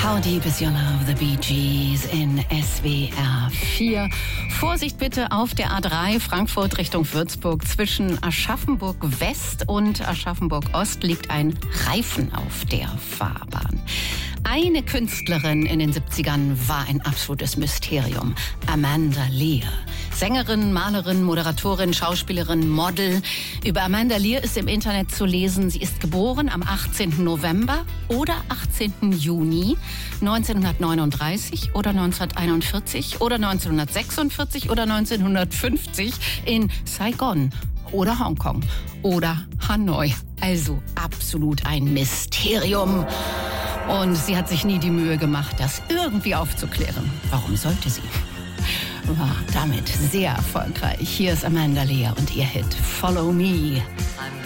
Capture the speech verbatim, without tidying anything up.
How Deep Is Your Love, The Bee Gees in S W R vier. Vorsicht bitte auf der A drei Frankfurt Richtung Würzburg. Zwischen Aschaffenburg West und Aschaffenburg Ost liegt ein Reifen auf der Fahrbahn. Eine Künstlerin in den siebzigern war ein absolutes Mysterium. Amanda Lear. Sängerin, Malerin, Moderatorin, Schauspielerin, Model. Über Amanda Lear ist im Internet zu lesen, sie ist geboren am achtzehnten November oder achtzehnten Juni neunzehnhundertneununddreißig oder neunzehnhunderteinundvierzig oder neunzehnhundertsechsundvierzig oder neunzehnhundertfünfzig in Saigon oder Hongkong oder Hanoi. Also absolut ein Mysterium. Und sie hat sich nie die Mühe gemacht, das irgendwie aufzuklären. Warum sollte sie? War damit sehr erfolgreich. Hier ist Amanda Lear und ihr Hit Follow Me.